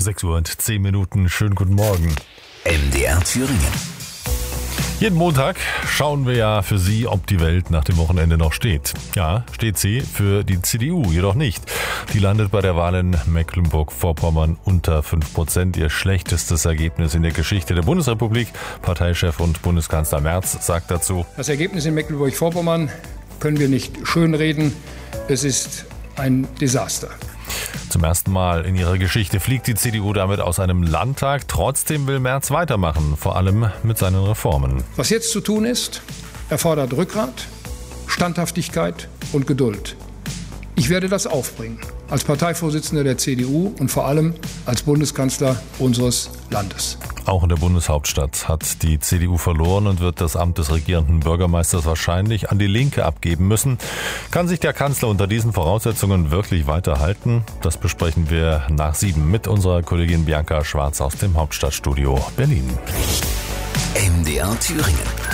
6:10 Uhr. Schönen guten Morgen. MDR Thüringen. Jeden Montag schauen wir ja für Sie, ob die Welt nach dem Wochenende noch steht. Ja, steht sie, für die CDU jedoch nicht. Die landet bei der Wahl in Mecklenburg-Vorpommern unter 5%. Ihr schlechtestes Ergebnis in der Geschichte der Bundesrepublik. Parteichef und Bundeskanzler Merz sagt dazu: Das Ergebnis in Mecklenburg-Vorpommern können wir nicht schönreden. Es ist ein Desaster. Zum ersten Mal in ihrer Geschichte fliegt die CDU damit aus einem Landtag. Trotzdem will Merz weitermachen, vor allem mit seinen Reformen. Was jetzt zu tun ist, erfordert Rückgrat, Standhaftigkeit und Geduld. Ich werde das aufbringen, als Parteivorsitzender der CDU und vor allem als Bundeskanzler unseres Landes. Auch in der Bundeshauptstadt hat die CDU verloren und wird das Amt des regierenden Bürgermeisters wahrscheinlich an die Linke abgeben müssen. Kann sich der Kanzler unter diesen Voraussetzungen wirklich weiterhalten? Das besprechen wir nach 7 mit unserer Kollegin Bianca Schwarz aus dem Hauptstadtstudio Berlin. MDR Thüringen.